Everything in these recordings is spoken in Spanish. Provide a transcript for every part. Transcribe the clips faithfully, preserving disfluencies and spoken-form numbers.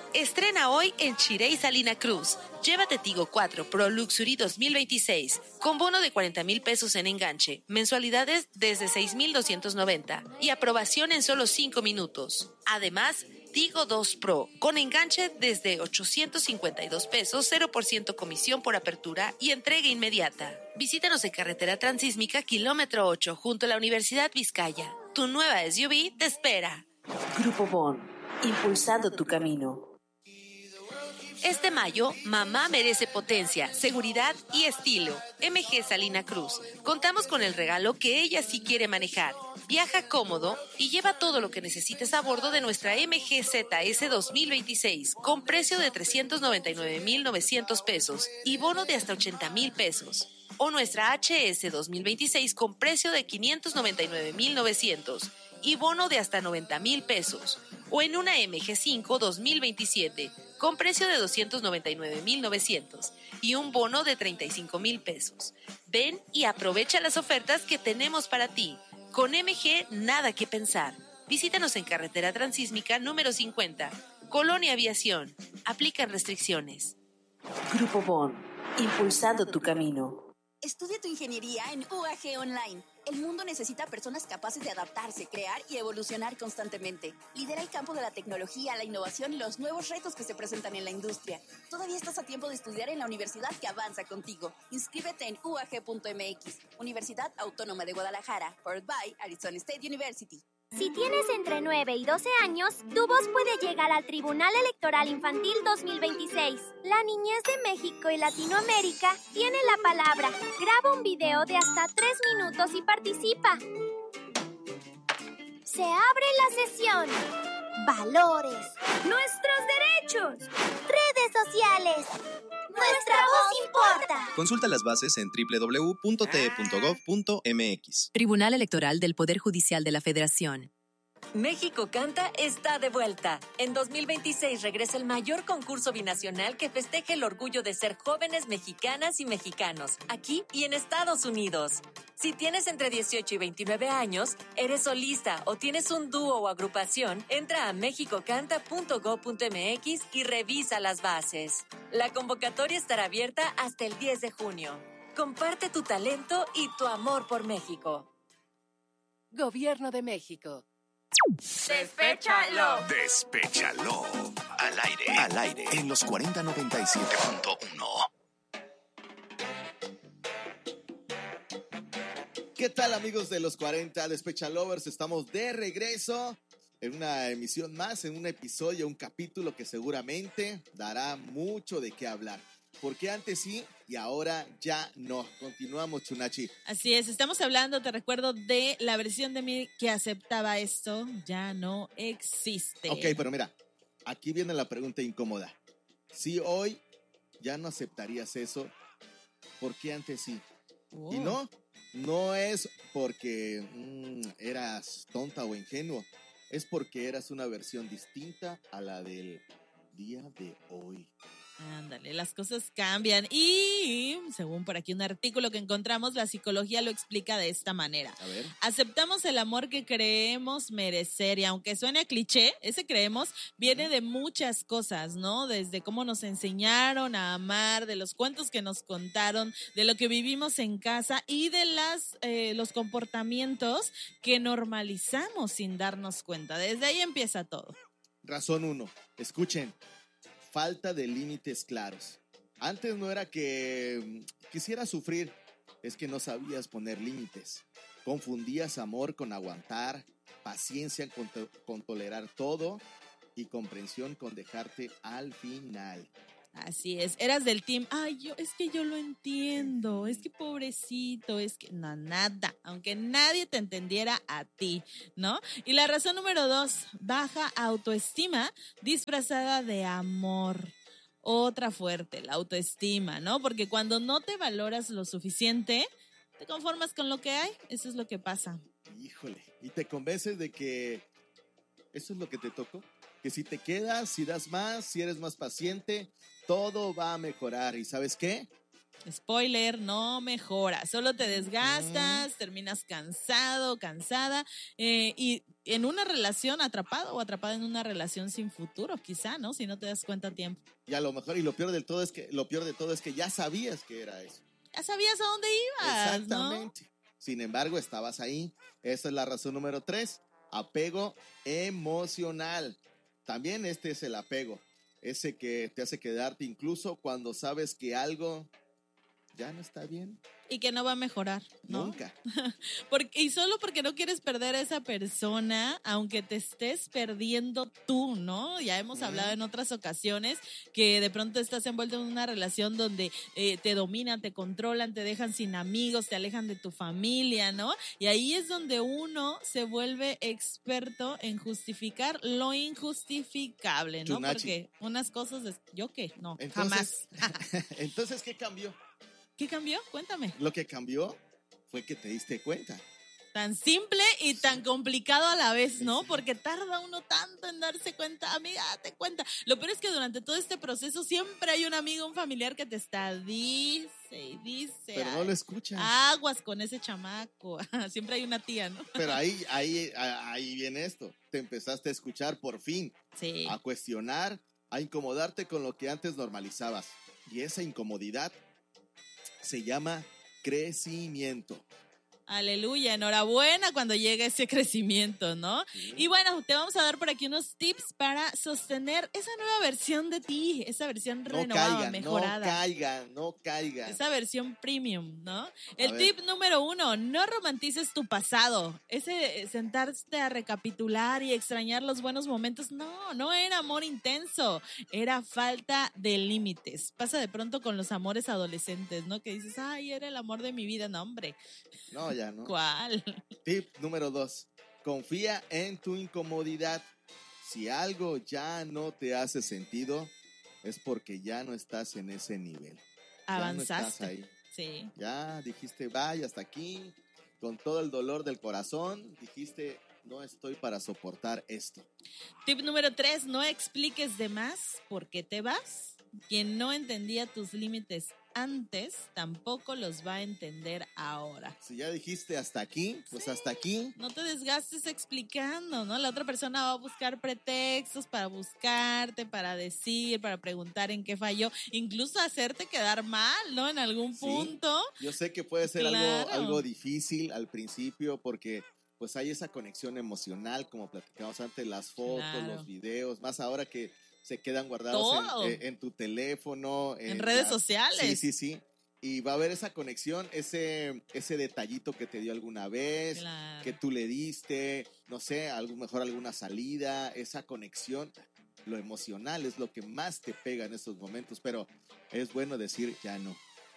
Estrena hoy en Chirey Salina Cruz. Llévate Tigo cuatro Pro Luxury dos mil veintiséis con bono de cuarenta mil pesos en enganche, mensualidades desde seis mil doscientos noventa y aprobación en solo cinco minutos. Además, Tigo dos Pro con enganche desde ochocientos cincuenta y dos pesos, cero por ciento comisión por apertura y entrega inmediata. Visítanos en Carretera Transísmica, kilómetro ocho, junto a la Universidad Vizcaya. Tu nueva S U V te espera. Grupo Bon, impulsando tu camino. Este mayo, mamá merece potencia, seguridad y estilo. M G Salina Cruz. Contamos con el regalo que ella sí quiere manejar. Viaja cómodo y lleva todo lo que necesites a bordo de nuestra M G Z S dos mil veintiséis con precio de trescientos noventa y nueve mil novecientos pesos y bono de hasta ochenta mil pesos. O nuestra H S dos mil veintiséis con precio de quinientos noventa y nueve mil novecientos y bono de hasta noventa mil pesos. O en una M G cinco dos mil veintisiete con precio de doscientos noventa y nueve mil novecientos y un bono de treinta y cinco mil pesos. Ven y aprovecha las ofertas que tenemos para ti. Con M G, nada que pensar. Visítanos en Carretera Transísmica número cincuenta, Colonia Aviación. Aplican restricciones. Grupo Bon, impulsando tu camino. Estudia tu ingeniería en U A G Online. El mundo necesita personas capaces de adaptarse, crear y evolucionar constantemente. Lidera el campo de la tecnología, la innovación y los nuevos retos que se presentan en la industria. Todavía estás a tiempo de estudiar en la universidad que avanza contigo. Inscríbete en U A G punto M X, Universidad Autónoma de Guadalajara, powered by Arizona State University. Si tienes entre nueve y doce años, tu voz puede llegar al Tribunal Electoral Infantil dos mil veintiséis. La niñez de México y Latinoamérica tiene la palabra. Graba un video de hasta tres minutos y participa. Se abre la sesión. Valores. Nuestros derechos. Redes sociales. Nuestra voz importa. Consulta las bases en doble u doble u doble u punto t e punto gov punto m x. Tribunal Electoral del Poder Judicial de la Federación. México Canta está de vuelta. En dos mil veintiséis regresa el mayor concurso binacional que festeja el orgullo de ser jóvenes mexicanas y mexicanos, aquí y en Estados Unidos. Si tienes entre dieciocho y veintinueve años, eres solista o tienes un dúo o agrupación, entra a mexico canta punto gov punto m x y revisa las bases. La convocatoria estará abierta hasta el diez de junio. Comparte tu talento y tu amor por México. Gobierno de México. Despéchalo. Despéchalo. Al aire. Al aire. En los cuarenta noventa y siete punto uno. ¿Qué tal, amigos de los cuarenta Despechalovers? Estamos de regreso en una emisión más, en un episodio, un capítulo que seguramente dará mucho de qué hablar. Porque antes sí y ahora ya no. Continuamos, Chunachi. Así es, estamos hablando, te recuerdo, de la versión de mí que aceptaba esto. Ya no existe. Ok, pero mira, aquí viene la pregunta incómoda. Si hoy ya no aceptarías eso, ¿por qué antes sí? Oh. Y no, no es porque mmm, eras tonta o ingenuo. Es porque eras una versión distinta a la del día de hoy. Ándale, las cosas cambian y, según por aquí un artículo que encontramos, la psicología lo explica de esta manera. A ver. Aceptamos el amor que creemos merecer y aunque suene a cliché, ese creemos viene de muchas cosas, ¿no? Desde cómo nos enseñaron a amar, de los cuentos que nos contaron, de lo que vivimos en casa y de las eh, los comportamientos que normalizamos sin darnos cuenta. Desde ahí empieza todo. Razón uno, escuchen. Falta de límites claros. Antes no era que quisieras sufrir, es que no sabías poner límites. Confundías amor con aguantar, paciencia con, to- con tolerar todo y comprensión con dejarte al final. Así es, eras del team, ay, yo, es que yo lo entiendo, es que pobrecito, es que no, nada, aunque nadie te entendiera a ti, ¿no? Y la razón número dos, baja autoestima disfrazada de amor. Otra fuerte, la autoestima, ¿no? Porque cuando no te valoras lo suficiente, te conformas con lo que hay, eso es lo que pasa. Híjole, y te convences de que eso es lo que te tocó. Que si te quedas, si das más, si eres más paciente, todo va a mejorar. ¿Y sabes qué? Spoiler, no mejora, solo te desgastas, terminas cansado, cansada, eh, y en una relación atrapado o atrapada en una relación sin futuro, quizá, ¿no? Si no te das cuenta a tiempo. Y a lo mejor, y lo peor de todo es que, lo peor de todo es que ya sabías que era eso. Ya sabías a dónde ibas, Exactamente. ¿No? Sin embargo, estabas ahí. Esa es la razón número tres. Apego emocional. También este es el apego. Ese que te hace quedarte incluso cuando sabes que algo ya no está bien. Y que no va a mejorar, ¿no? Nunca. Porque, y solo porque no quieres perder a esa persona, aunque te estés perdiendo tú, ¿no? Ya hemos mm. hablado en otras ocasiones que de pronto estás envuelto en una relación donde eh, te dominan, te controlan, te dejan sin amigos, te alejan de tu familia, ¿no? Y ahí es donde uno se vuelve experto en justificar lo injustificable, ¿no? Chunachi. Porque unas cosas, de, ¿yo qué? No, entonces, jamás. Entonces, ¿qué cambió? ¿Qué cambió? Cuéntame. Lo que cambió fue que te diste cuenta. Tan simple y tan complicado a la vez, ¿no? Porque tarda uno tanto en darse cuenta. Amiga, date cuenta. Lo peor es que durante todo este proceso siempre hay un amigo, un familiar que te está dice y dice. Pero no lo escuchas. Aguas con ese chamaco. Siempre hay una tía, ¿no? Pero ahí, ahí, ahí viene esto. Te empezaste a escuchar por fin. Sí. A cuestionar, a incomodarte con lo que antes normalizabas. Y esa incomodidad se llama crecimiento. Aleluya, enhorabuena cuando llegue ese crecimiento, ¿no? Sí. Y bueno, te vamos a dar por aquí unos tips para sostener esa nueva versión de ti, esa versión no renovada, caigan, mejorada. No caigan, no caigan. Esa versión premium, ¿no? El tip número uno, no romantices tu pasado. Ese sentarte a recapitular y extrañar los buenos momentos, no, no era amor intenso, era falta de límites. Pasa de pronto con los amores adolescentes, ¿no? Que dices, ay, era el amor de mi vida, no, hombre. No, ya no. ¿Cuál? Tip número dos. Confía en tu incomodidad. Si algo ya no te hace sentido, es porque ya no estás en ese nivel. Avanzaste. Ya no estás ahí. Sí. Ya dijiste, vaya, hasta aquí. Con todo el dolor del corazón, dijiste, no estoy para soportar esto. Tip número tres. No expliques de más por qué te vas. Quien no entendía tus límites antes, tampoco los va a entender ahora. Si ya dijiste hasta aquí, pues sí, hasta aquí. No te desgastes explicando, ¿no? La otra persona va a buscar pretextos para buscarte, para decir, para preguntar en qué falló, incluso hacerte quedar mal, ¿no? En algún punto. Sí, yo sé que puede ser claro. algo, algo difícil al principio porque pues hay esa conexión emocional, como platicamos antes, las fotos, claro. los videos, más ahora que se quedan guardados en, en tu teléfono. En, en redes la, sociales. Sí, sí, sí. Y va a haber esa conexión, ese, ese detallito que te dio alguna vez, claro. que tú le diste, no sé, a lo mejor alguna salida, esa conexión. Lo emocional es lo que más te pega en estos momentos, pero es bueno decir ya no.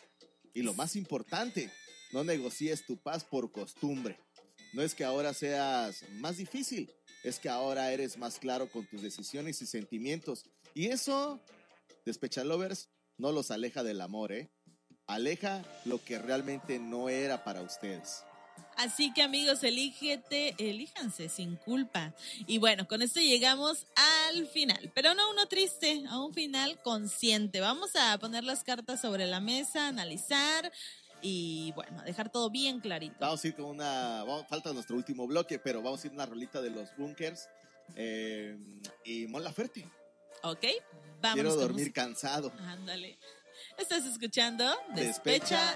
Y lo más importante, no negocies tu paz por costumbre. No es que ahora seas más difícil, es que ahora eres más claro con tus decisiones y sentimientos. Y eso, Despecha Lovers, no los aleja del amor, ¿eh? Aleja lo que realmente no era para ustedes. Así que amigos, elígete, elíjanse sin culpa. Y bueno, con esto llegamos al final, pero no uno triste, a un final consciente. Vamos a poner las cartas sobre la mesa, analizar y bueno, a dejar todo bien clarito. Vamos a ir con una, vamos, falta nuestro último bloque, pero vamos a ir a una rolita de los Bunkers eh, y Mon Laferte. Ok, vamos. Quiero dormir cansado. Ándale. Estás escuchando Despecha, Despecha